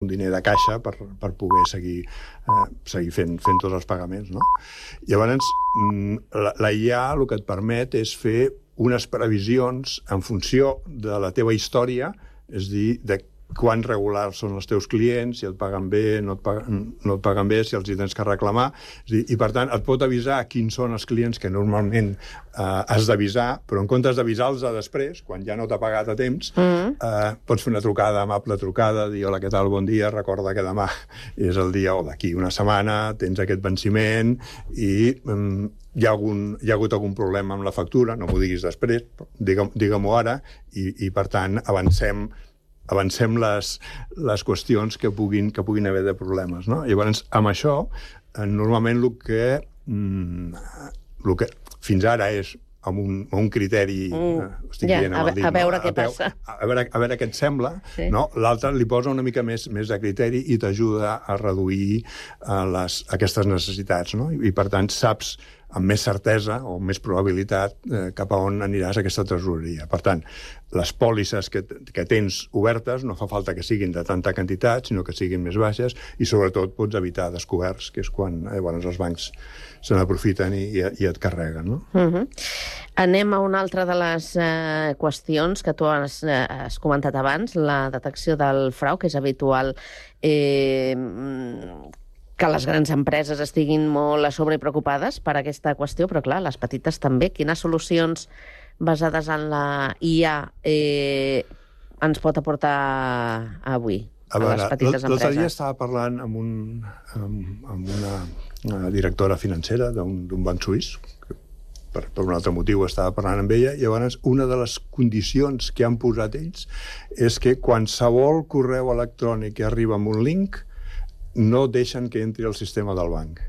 diner de caixa per poder seguir fent tots els pagaments, no? Llavors, la IA el que et permet és fer unes previsions en funció de la teva història, és a dir, de quan regulars són els teus clients, si et paguen bé, no et paguen bé, si els hi tens que reclamar. I, per tant, et pot avisar quins són els clients que normalment has d'avisar, però en comptes d'avisar-los després, quan ja no t'ha pagat a temps, pots fer una trucada, amable trucada, dir, hola, què tal, bon dia, recorda que demà és el dia, o d'aquí una setmana, tens aquest venciment, i hi ha hagut algun problema amb la factura, no m'ho diguis després, digue-m'ho ara, i per tant, avancem les qüestions que puguin haver de problemes, no? Llavors, amb això, normalment el que fins ara és amb un criteri... A veure què passa. A veure què et sembla, no? L'altre li posa una mica més de criteri i t'ajuda a reduir aquestes necessitats, no? I, per tant, saps amb més certesa o amb més probabilitat cap a on aniràs aquesta tresoreria. Per tant, les pòlisses que tens obertes no fa falta que siguin de tanta quantitat, sinó que siguin més baixes, i sobretot pots evitar descoberts, que és quan els bancs se n'aprofiten i et carreguen, no? Anem a una altra de les qüestions que tu has comentat abans, la detecció del frau, que és habitual que les grans empreses estiguin molt a sobre preocupades per aquesta qüestió, però clar, les petites també. Quines solucions basades en la IA ens pot aportar avui a les petites empreses? L'altre dia estava parlant amb una directora financera d'un banc suís, per un altre motiu estava parlant amb ella, i llavors una de les condicions que han posat ells és que qualsevol correu electrònic que arriba amb un link no deixen que entri al sistema del banc.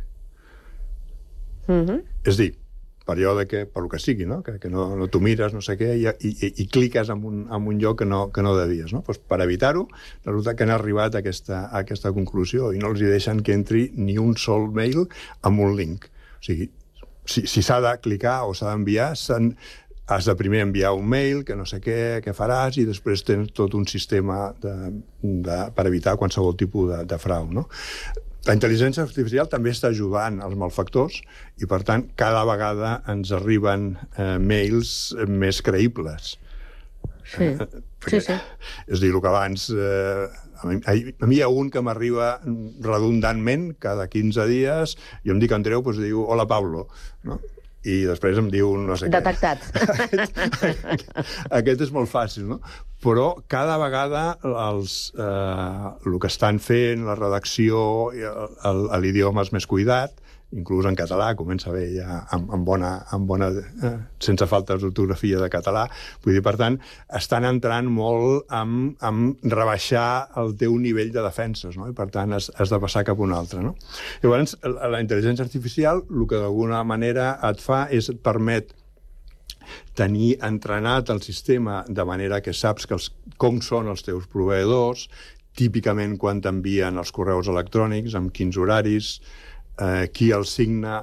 És dir, per allò que, per el que sigui, no? Que no t'ho mires, no sé què, i cliques en un lloc que no devies, no? Pues per evitar-ho, resulta que han arribat a aquesta conclusió i no els hi deixen que entri ni un sol mail amb un link. O sigui, si s'ha de clicar o s'ha d'enviar, has de primer enviar un mail, que no sé què faràs, i després tens tot un sistema per evitar qualsevol tipus de frau, no? La intel·ligència artificial també està ajudant els malfactors i, per tant, cada vegada ens arriben mails més creïbles. Sí. És a dir, el que abans... A mi hi ha un que m'arriba redundantment cada 15 dies, i em dic Andreu, doncs diu, hola Pablo, no? I després em diu no sé què. Detectat. Aquest és molt fàcil, no? Però cada vegada el que estan fent, la redacció, l'idioma és més cuidat, inclús en català, comença bé ja amb bona sense faltes d'ortografia de català. Vull dir, per tant, estan entrant molt amb rebaixar el teu nivell de defenses, no? I per tant has de passar cap a un altre, no? Llavors, la intel·ligència artificial el que d'alguna manera et fa és et permet tenir entrenat el sistema de manera que saps com són els teus proveïdors, típicament quan t'envien els correus electrònics, amb quins horaris, qui el signa,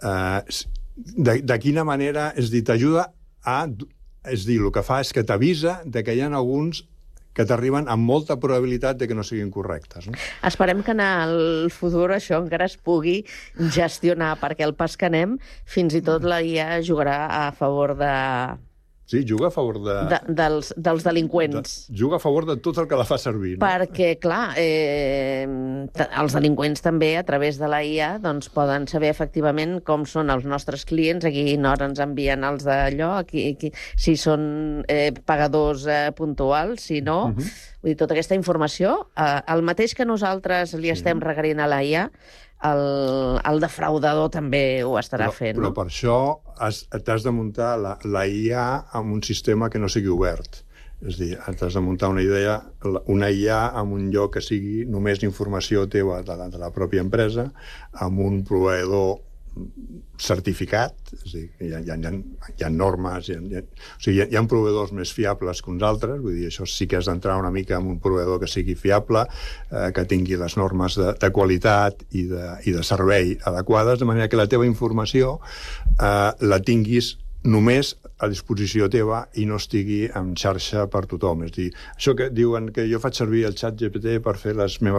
de quina manera, és dir, t'ajuda a... És dir, el que fa és que t'avisa que hi ha alguns que t'arriben amb molta probabilitat de que no siguin correctes, no? Esperem que en el futur això encara es pugui gestionar, perquè el pas que anem, fins i tot la IA jugarà a favor de... Sí, juga a favor dels delinqüents. Juga a favor de tot el que la fa servir, no? Perquè, clar, els delinqüents també, a través de la IA, doncs, poden saber efectivament com són els nostres clients, a quina hora ens envien els d'allò, si són pagadors puntuals, si no... Vull dir, tota aquesta informació, el mateix que nosaltres li estem requerint a la IA, el defraudador també ho estarà fent. Però per això t'has de muntar la IA amb un sistema que no sigui obert. És a dir, t'has de muntar una IA amb un lloc que sigui només informació teva de la pròpia empresa, amb un proveïdor certificat, és a dir, hi ha normes, o sigui, hi ha proveïdors més fiables que uns altres, vull dir, això sí que has d'entrar una mica en un proveïdor que sigui fiable, que tingui les normes de qualitat i de servei adequades, de manera que la teva informació la tinguis només a disposició teva i no estigui en xarxa per tothom. És a dir, això que diuen que jo faig servir el xat GPT per fer les meves